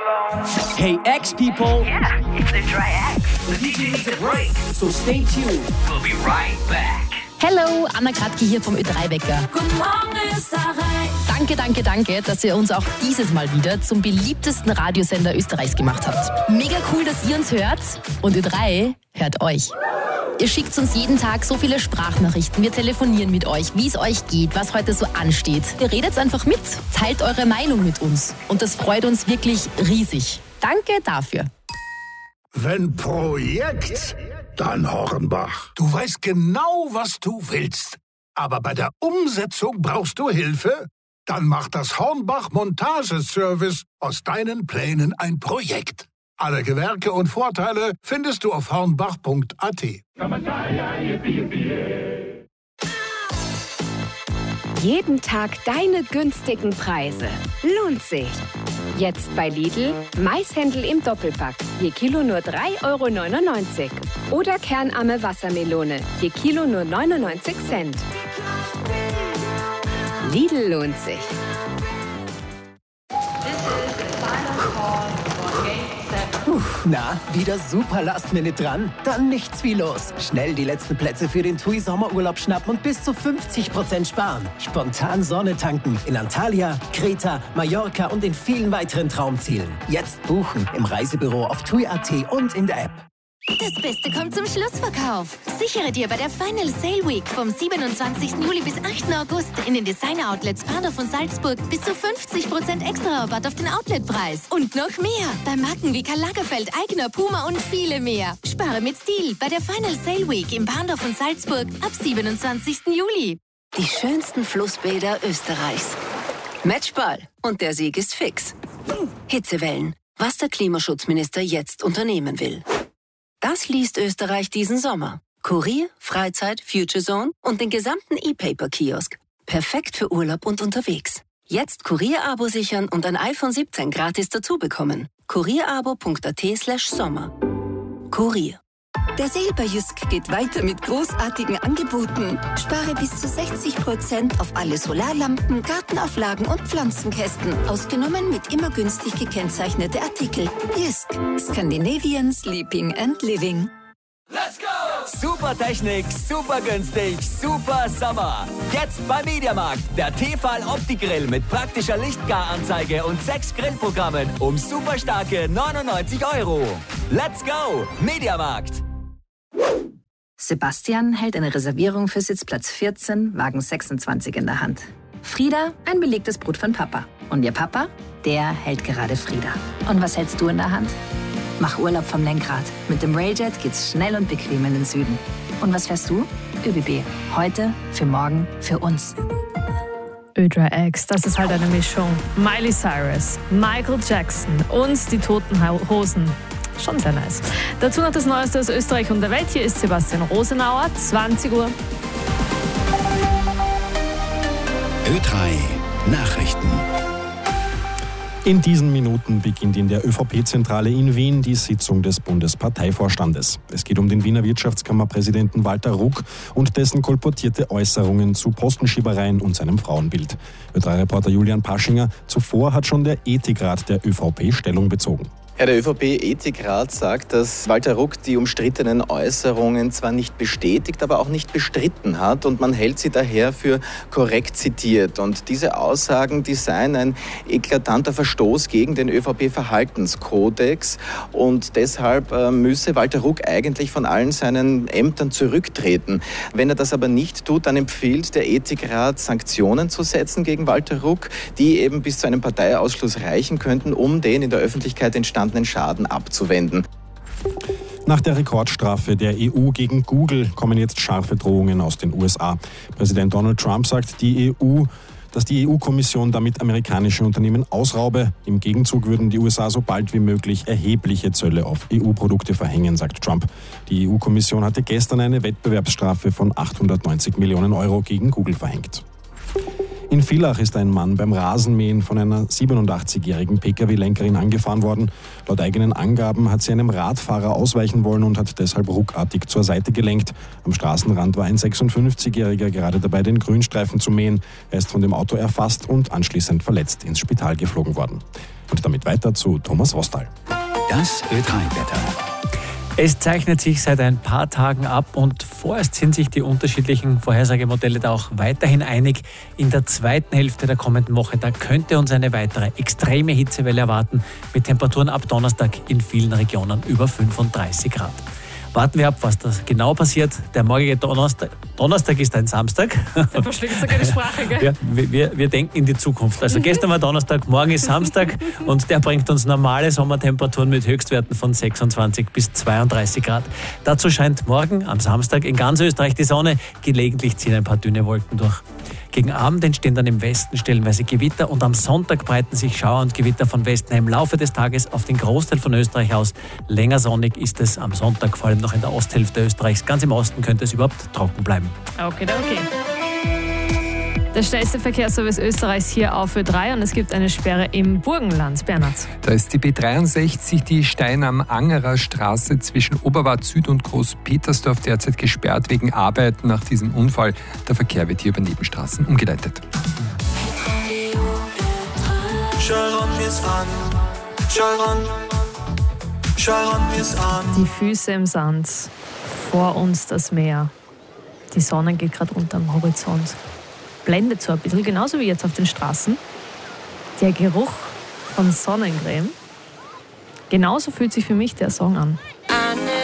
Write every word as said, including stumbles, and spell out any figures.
Hey, X-People! Yeah, it's the Dry X. The D J needs a break, so stay tuned. We'll be right back. Hello, Anna Kratke hier vom Ö drei Wecker. Guten Morgen, Österreich. Danke, danke, danke, dass ihr uns auch dieses Mal wieder zum beliebtesten Radiosender Österreichs gemacht habt. Mega cool, dass ihr uns hört und Ö drei hört euch. Ihr schickt uns jeden Tag so viele Sprachnachrichten, wir telefonieren mit euch, wie es euch geht, was heute so ansteht. Ihr redet einfach mit, teilt eure Meinung mit uns und das freut uns wirklich riesig. Danke dafür. Wenn Projekt, dann Hornbach. Du weißt genau, was du willst. Aber bei der Umsetzung brauchst du Hilfe? Dann macht das Hornbach Montageservice aus deinen Plänen ein Projekt. Alle Gewerke und Vorteile findest du auf hornbach punkt a t. Jeden Tag deine günstigen Preise. Lohnt sich. Jetzt bei Lidl Maishändel im Doppelpack. Je Kilo nur drei Euro neunundneunzig. Oder kernarme Wassermelone. Je Kilo nur neunundneunzig Cent. Lidl lohnt sich. Na, wieder super Last-Minute dran? Dann nichts wie los. Schnell die letzten Plätze für den T U I Sommerurlaub schnappen und bis zu fünfzig Prozent sparen. Spontan Sonne tanken in Antalya, Kreta, Mallorca und in vielen weiteren Traumzielen. Jetzt buchen im Reisebüro auf T U I punkt a t und in der App. Das Beste kommt zum Schlussverkauf. Sichere dir bei der Final Sale Week vom siebenundzwanzigsten Juli bis achten August in den Designer-Outlets Pandorf und Salzburg bis zu fünfzig Prozent extra Rabatt auf den Outletpreis. Und noch mehr. Bei Marken wie Karl Lagerfeld, Aigner, Puma und viele mehr. Spare mit Stil bei der Final Sale Week in Pandorf und Salzburg ab siebenundzwanzigsten Juli. Die schönsten Flussbäder Österreichs. Matchball. Und der Sieg ist fix. Hitzewellen. Was der Klimaschutzminister jetzt unternehmen will. Das liest Österreich diesen Sommer. Kurier, Freizeit, Future Zone und den gesamten E-Paper-Kiosk. Perfekt für Urlaub und unterwegs. Jetzt Kurier-Abo sichern und ein iPhone siebzehn gratis dazu bekommen. kurierabo punkt a t slash sommer. Kurier. Der Sale bei Jysk geht weiter mit großartigen Angeboten. Spare bis zu sechzig Prozent auf alle Solarlampen, Gartenauflagen und Pflanzenkästen. Ausgenommen mit immer günstig gekennzeichnete Artikel. Jysk. Scandinavian Sleeping and Living. Let's go! Super Technik, super günstig, super Sommer. Jetzt beim Mediamarkt. Der Tefal Opti-Grill mit praktischer Lichtgaranzeige und sechs Grillprogrammen um super starke neunundneunzig Euro. Let's go! Mediamarkt. Sebastian hält eine Reservierung für Sitzplatz vierzehn, Wagen sechsundzwanzig in der Hand. Frieda ein belegtes Brot von Papa. Und ihr Papa, der hält gerade Frieda. Und was hältst du in der Hand? Mach Urlaub vom Lenkrad. Mit dem Railjet geht's schnell und bequem in den Süden. Und was fährst du? ÖBB. Heute, für morgen, für uns. Ö drei X, das ist halt eine Mischung. Miley Cyrus, Michael Jackson und die Toten Hosen. Schon sehr nice. Dazu noch das Neueste aus Österreich und der Welt. Hier ist Sebastian Rosenauer, zwanzig Uhr. Ö drei Nachrichten. In diesen Minuten beginnt in der ÖVP-Zentrale in Wien die Sitzung des Bundesparteivorstandes. Es geht um den Wiener Wirtschaftskammerpräsidenten Walter Ruck und dessen kolportierte Äußerungen zu Postenschiebereien und seinem Frauenbild. Ö drei Reporter Julian Paschinger, zuvor hat schon der Ethikrat der ÖVP Stellung bezogen. Ja, der ÖVP-Ethikrat sagt, dass Walter Ruck die umstrittenen Äußerungen zwar nicht bestätigt, aber auch nicht bestritten hat und man hält sie daher für korrekt zitiert. Und diese Aussagen, die seien ein eklatanter Verstoß gegen den ÖVP-Verhaltenskodex und deshalb äh, müsse Walter Ruck eigentlich von allen seinen Ämtern zurücktreten. Wenn er das aber nicht tut, dann empfiehlt der Ethikrat, Sanktionen zu setzen gegen Walter Ruck, die eben bis zu einem Parteiausschluss reichen könnten, um den in der Öffentlichkeit entstandenen Schaden abzuwenden. Nach der Rekordstrafe der E U gegen Google kommen jetzt scharfe Drohungen aus den U S A. Präsident Donald Trump sagt, die E U, dass die E U-Kommission damit amerikanische Unternehmen ausraube. Im Gegenzug würden die U S A so bald wie möglich erhebliche Zölle auf E U-Produkte verhängen, sagt Trump. Die E U-Kommission hatte gestern eine Wettbewerbsstrafe von achthundertneunzig Millionen Euro gegen Google verhängt. In Villach ist ein Mann beim Rasenmähen von einer siebenundachtzigjährigen Pkw-Lenkerin angefahren worden. Laut eigenen Angaben hat sie einem Radfahrer ausweichen wollen und hat deshalb ruckartig zur Seite gelenkt. Am Straßenrand war ein sechsundfünfzigjähriger gerade dabei, den Grünstreifen zu mähen. Er ist von dem Auto erfasst und anschließend verletzt ins Spital geflogen worden. Und damit weiter zu Thomas Wostal. Das Ö drei Wetter. Es zeichnet sich seit ein paar Tagen ab und vorerst sind sich die unterschiedlichen Vorhersagemodelle da auch weiterhin einig. In der zweiten Hälfte der kommenden Woche, da könnte uns eine weitere extreme Hitzewelle erwarten, mit Temperaturen ab Donnerstag in vielen Regionen über fünfunddreißig Grad. Warten wir ab, was da genau passiert. Der morgige Donnerstag, Donnerstag ist ein Samstag. Da verschlägt sogar die Sprache, gell? Ja, wir, wir denken in die Zukunft. Also gestern war Donnerstag, morgen ist Samstag und der bringt uns normale Sommertemperaturen mit Höchstwerten von sechsundzwanzig bis zweiunddreißig Grad. Dazu scheint morgen am Samstag in ganz Österreich die Sonne. Gelegentlich ziehen ein paar dünne Wolken durch. Gegen Abend entstehen dann im Westen stellenweise Gewitter und am Sonntag breiten sich Schauer und Gewitter von Westen her im Laufe des Tages auf den Großteil von Österreich aus. Länger sonnig ist es am Sonntag, vor allem noch in der Osthälfte Österreichs. Ganz im Osten könnte es überhaupt trocken bleiben. Okay, okay. Der schnellste Verkehrsservice Österreichs hier auf Ö drei und es gibt eine Sperre im Burgenland. Bernhard. Da ist die B dreiundsechzig, die Stein am Angerer Straße zwischen Oberwart Süd und Großpetersdorf derzeit gesperrt wegen Arbeit nach diesem Unfall. Der Verkehr wird hier über Nebenstraßen umgeleitet. Die Füße im Sand, vor uns das Meer. Die Sonne geht gerade unter am Horizont. Blendet so ein bisschen, genauso wie jetzt auf den Straßen. Der Geruch von Sonnencreme. Genauso fühlt sich für mich der Song an.